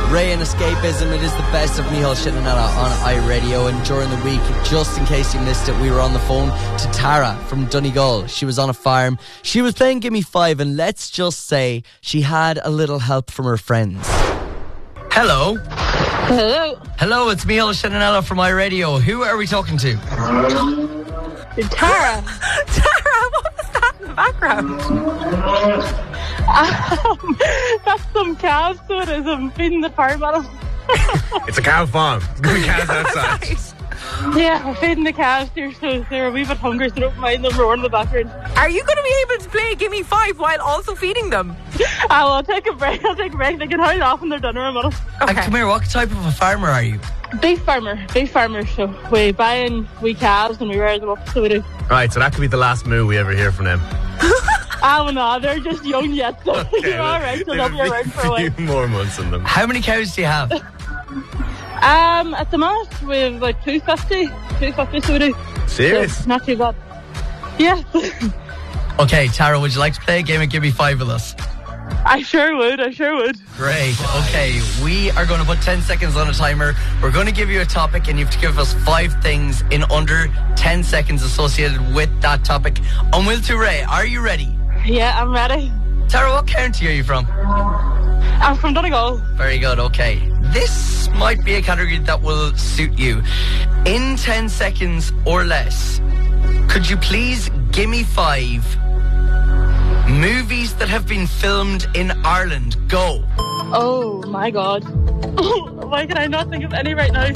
Ray and Escapism. It is the best of Micheál Shinanella on iRadio. And during the week, just in case you missed it, we were on the phone to Tara from Donegal. She was on a farm. She was playing Gimme 5, and let's just say she had a little help from her friends. Hello. Hello. Hello, it's Micheál Shinanella from iRadio. Who are we talking to? Tara. Tara, what was that in the background? That's some cows, so it is. I'm feeding the farm animals. It's a cow farm. There's going to be cows outside. Yeah, we're feeding the cows here, so they're a wee bit hungry, so don't mind them roaring in the background. Are you going to be able to play Gimme 5 while also feeding them? I'll take a break. They can hide off when they're done in a minute. And come here, what type of a farmer are you? Beef farmer. So we buy in wee calves and we rear them up, so we do. Right, so that could be the last moo we ever hear from them. Oh no, they're just young yet, so Okay, you're alright, so they'll be around for a while. A few more months in them. How many cows do you have? At the moment we have about 250, so we do. Serious? So not too bad. Yeah. Okay, Tara, would you like to play a game of Gimme 5 with us? I sure would. Great. Okay, we are going to put 10 seconds on a timer. We're going to give you a topic and you have to give us 5 things in under 10 seconds associated with that topic. On Will to Ray, are you ready? Yeah, I'm ready. Tara, what county are you from? I'm from Donegal. Very good, okay. This might be a category that will suit you. In 10 seconds or less, could you please give me 5 movies that have been filmed in Ireland? Go. Oh my god. Why can I not think of any right now?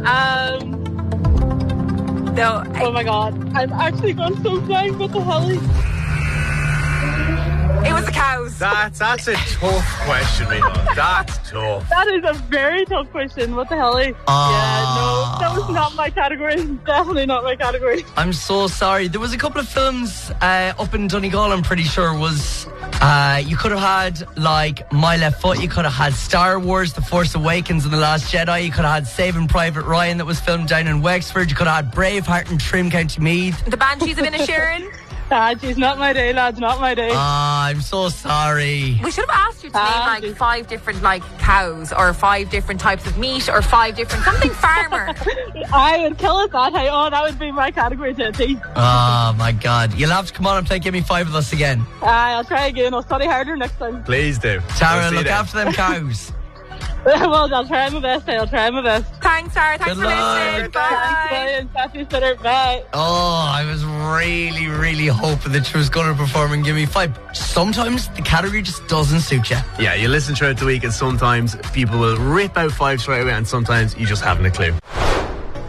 Oh my god. I'm actually gone so blank. What the hell? It was the cows. That's a tough question, Micheál. That's tough. That is a very tough question. What the hell? Yeah, no, that was not my category. Definitely not my category. I'm so sorry. There was a couple of films up in Donegal, I'm pretty sure, was you could have had like My Left Foot, you could have had Star Wars, The Force Awakens and The Last Jedi, you could have had Saving Private Ryan that was filmed down in Wexford, you could have had Braveheart in Trim County Meath. The Banshees of Inisherin. Geez, not my day, lads, not my day. I'm so sorry. We should have asked you to name like 5 different like cows or 5 different types of meat or 5 different something farmer. I would kill it that high. Oh, that would be my category to a T. Oh my god. You'll have to come on and play Gimme 5 with us again. I'll try again. I'll study harder next time. Please do. Tara, look after them cows. Well, I'll try my best. Thanks, Tara. Thanks for listening. Bye. Bye. Oh, I was really, really hoping that she was going to perform in Gimme 5. Sometimes the category just doesn't suit you. Yeah, you listen throughout the week and sometimes people will rip out 5 straight away and sometimes you just haven't a clue.